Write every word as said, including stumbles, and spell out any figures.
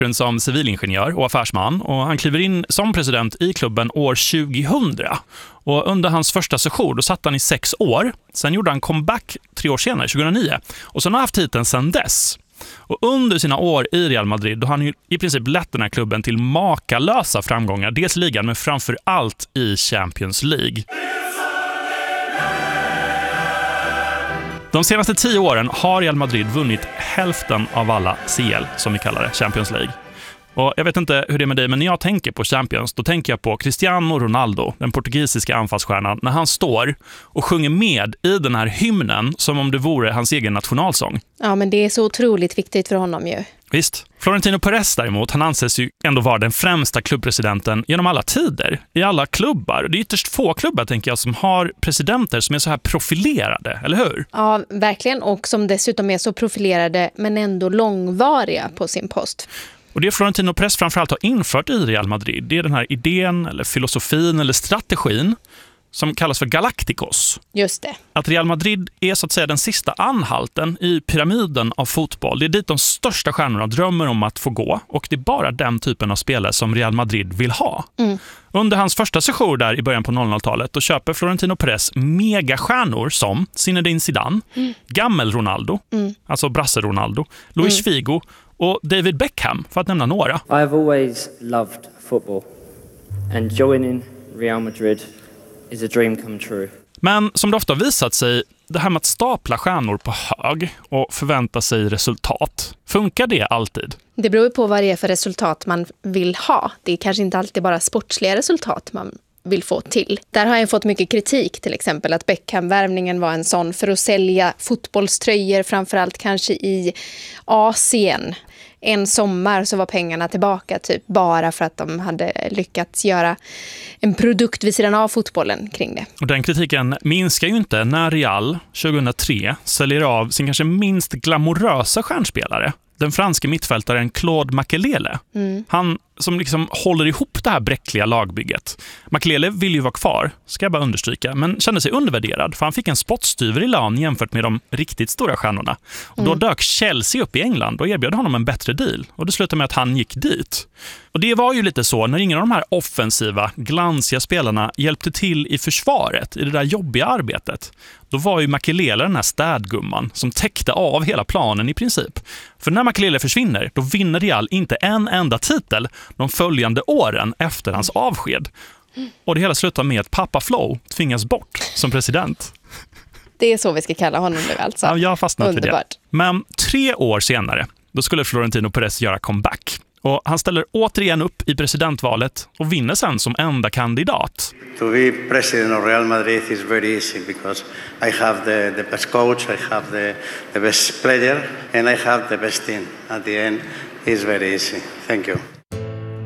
som civilingenjör och affärsman och han kliver in som president i klubben år tjugohundra. Och under hans första session då satt han i sex år. Sen gjorde han comeback tre år senare, tjugohundranio. Och sen har han haft titeln sedan dess. Och under sina år i Real Madrid då har han ju i princip lett den här klubben till makalösa framgångar. Dels ligan men framför allt i Champions League. De senaste tio åren har Real Madrid vunnit hälften av alla C L, som vi kallar det, Champions League. Och jag vet inte hur det är med dig, men när jag tänker på Champions, då tänker jag på Cristiano Ronaldo, den portugisiska anfallsstjärnan, när han står och sjunger med i den här hymnen som om det vore hans egen nationalsång. Ja, men det är så otroligt viktigt för honom ju. Visst. Florentino Perez däremot, han anses ju ändå vara den främsta klubbpresidenten genom alla tider, i alla klubbar. Det är ytterst få klubbar, tänker jag, som har presidenter som är så här profilerade, eller hur? Ja, verkligen. Och som dessutom är så profilerade men ändå långvariga på sin post. Och det Florentino Perez framförallt har infört i Real Madrid, det är den här idén eller filosofin eller strategin som kallas för Galacticos. Just det. Att Real Madrid är så att säga den sista anhalten i pyramiden av fotboll. Det är dit de största stjärnorna drömmer om att få gå och det är bara den typen av spelare som Real Madrid vill ha. Mm. Under hans första session där i början på noll noll-talet då köper Florentino Perez megastjärnor som Zinedine Zidane, mm. Gammel Ronaldo, mm. alltså Brasse Ronaldo, Luis mm. Figo och David Beckham, för att nämna några. I've always loved football and joining Real Madrid is a dream come true. Men som det ofta visat sig, det här med att stapla stjärnor på hög och förvänta sig resultat, funkar det alltid? Det beror på vad det är för resultat man vill ha. Det är kanske inte alltid bara sportsliga resultat man vill få till. Där har jag fått mycket kritik, till exempel att Beckham-värvningen var en sån för att sälja fotbollströjor, framförallt kanske i Asien. En sommar så var pengarna tillbaka typ bara för att de hade lyckats göra en produkt vid sidan av fotbollen kring det. Och den kritiken minskar ju inte när Real tjugohundratre säljer av sin kanske minst glamorösa stjärnspelare. Den franske mittfältaren Claude Makelele. Mm. Han som liksom håller ihop det här bräckliga lagbygget. Makelele vill ju vara kvar, ska jag bara understryka, men kände sig undervärderad för han fick en spottstyver i lön jämfört med de riktigt stora stjärnorna. Och då mm. dök Chelsea upp i England och erbjöd honom en bättre deal. Och det slutade med att han gick dit. Och det var ju lite så när ingen av de här offensiva, glansiga spelarna hjälpte till i försvaret, i det där jobbiga arbetet. Då var ju Makelele den här städgumman som täckte av hela planen i princip. För när Makelele försvinner, då vinner Real inte en enda titel de följande åren efter hans avsked. Och det hela slutar med att Papa Flo tvingas bort som president. Det är så vi ska kalla honom nu alltså. Ja, jag har fastnat för Underbart. det. Men tre år senare, då skulle Florentino Perez göra comeback. Och han ställer återigen upp i presidentvalet och vinner sen som enda kandidat. To be president of Real Madrid is very easy because I have the, the best coach, I have the, the best player and I have the best team. At the end, it's very easy. Thank you.